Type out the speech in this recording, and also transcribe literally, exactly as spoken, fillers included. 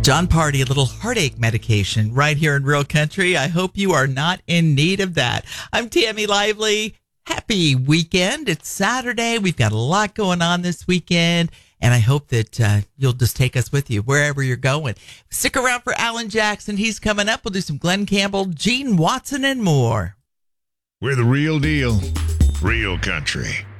John Party, a little heartache medication right here in Real Country. I hope you are not in need of that. I'm Tammy Lively. Happy weekend. It's Saturday. We've got a lot going on this weekend, and I hope that uh, you'll just take us with you wherever you're going. Stick around for Alan Jackson. He's coming up. We'll do some Glenn Campbell, Gene Watson, and more. We're the real deal. Real Country.